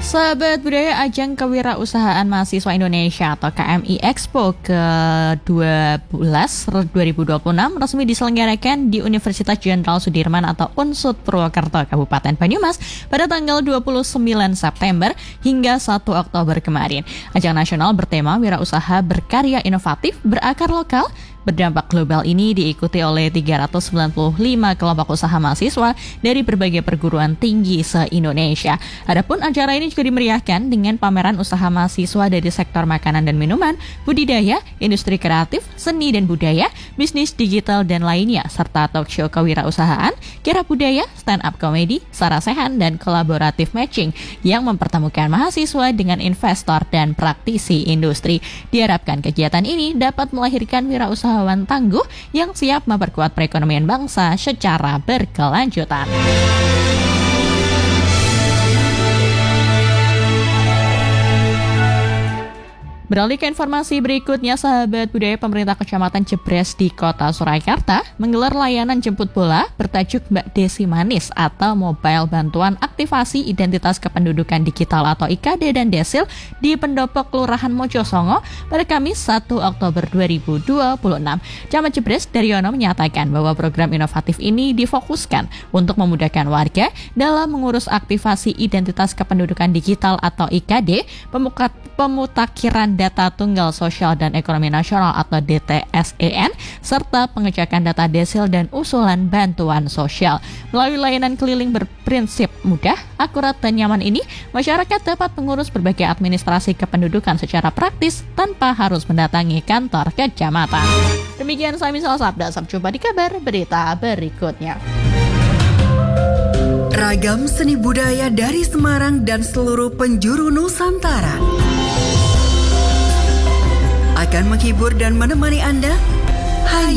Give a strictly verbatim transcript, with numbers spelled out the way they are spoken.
Sahabat budaya, ajang kewirausahaan mahasiswa Indonesia atau K M I Expo ke dua belas dua ribu dua puluh enam resmi diselenggarakan di Universitas Jenderal Sudirman atau U N S U D Purwokerto, Kabupaten Banyumas pada tanggal dua puluh sembilan September hingga satu Oktober kemarin. Ajang nasional bertema Wirausaha Berkarya Inovatif Berakar Lokal Berdampak Global ini diikuti oleh tiga ratus sembilan puluh lima kelompok usaha mahasiswa dari berbagai perguruan tinggi se-Indonesia. Adapun acara ini juga dimeriahkan dengan pameran usaha mahasiswa dari sektor makanan dan minuman, budidaya, industri kreatif, seni dan budaya, bisnis digital dan lainnya, serta talk show kewirausahaan, kirab budaya, stand up comedy, sarasehan dan kolaboratif matching yang mempertemukan mahasiswa dengan investor dan praktisi industri. Diharapkan kegiatan ini dapat melahirkan wirausaha usahawan tangguh yang siap memperkuat perekonomian bangsa secara berkelanjutan. Beralih ke informasi berikutnya, sahabat budaya, pemerintah Kecamatan Jebres di Kota Surakarta menggelar layanan jemput bola bertajuk Mbak Desi Manis atau Mobile Bantuan Aktivasi Identitas Kependudukan Digital atau I K D dan Desil di Pendopo Kelurahan Mojosongo pada Kamis satu Oktober dua ribu dua puluh enam. Camat Jebres Daryono menyatakan bahwa program inovatif ini difokuskan untuk memudahkan warga dalam mengurus aktivasi identitas kependudukan digital atau I K D, pemukat, pemutakhiran data tunggal sosial dan ekonomi nasional atau D T S E N, serta pengecekan data desil dan usulan bantuan sosial. Melalui layanan keliling berprinsip mudah, akurat dan nyaman ini, masyarakat dapat mengurus berbagai administrasi kependudukan secara praktis tanpa harus mendatangi kantor kecamatan. Demikian saya Misal Sabda, sampai jumpa di kabar berita berikutnya. Ragam seni budaya dari Semarang dan seluruh penjuru Nusantara akan menghibur dan menemani Anda hanya